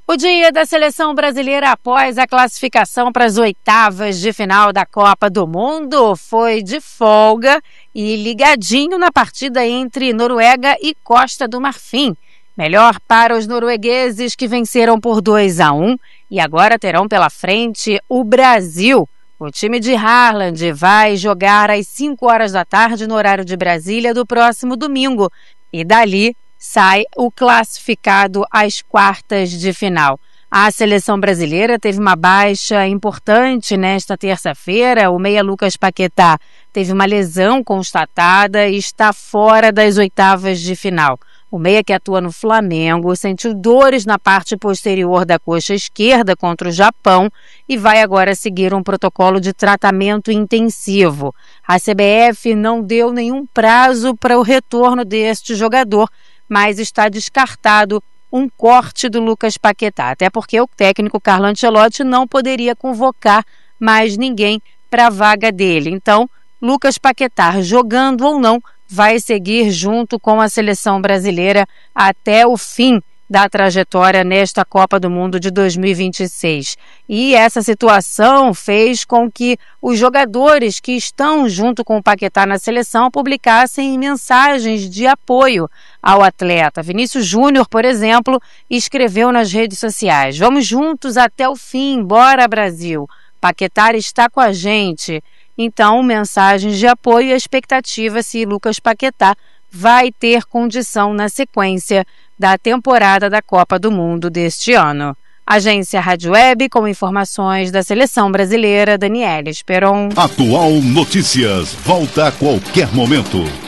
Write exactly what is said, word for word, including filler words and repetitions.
O dia da seleção brasileira após a classificação para as oitavas de final da Copa do Mundo foi de folga e ligadinho na partida entre Noruega e Costa do Marfim. Melhor para os noruegueses, que venceram por dois a um e agora terão pela frente o Brasil. O time de Haaland vai jogar às cinco horas da tarde no horário de Brasília do próximo domingo e dali sai o classificado às quartas de final. A seleção brasileira teve uma baixa importante nesta terça-feira. O meia Lucas Paquetá teve uma lesão constatada e está fora das oitavas de final. O meia, que atua no Flamengo, sentiu dores na parte posterior da coxa esquerda contra o Japão e vai agora seguir um protocolo de tratamento intensivo. A C B F não deu nenhum prazo para o retorno deste jogador, mas está descartado um corte do Lucas Paquetá, até porque o técnico Carlo Ancelotti não poderia convocar mais ninguém para a vaga dele. Então, Lucas Paquetá, jogando ou não, vai seguir junto com a seleção brasileira até o fim da trajetória nesta Copa do Mundo de dois mil e vinte e seis. E essa situação fez com que os jogadores que estão junto com o Paquetá na seleção publicassem mensagens de apoio ao atleta. Vinícius Júnior, por exemplo, escreveu nas redes sociais: "Vamos juntos até o fim, bora Brasil, Paquetá está com a gente". Então, mensagens de apoio e a expectativa se Lucas Paquetá vai ter condição na sequência da temporada da Copa do Mundo deste ano. Agência Rádio Web, com informações da seleção brasileira, Daniela Esperon. Atual Notícias, volta a qualquer momento.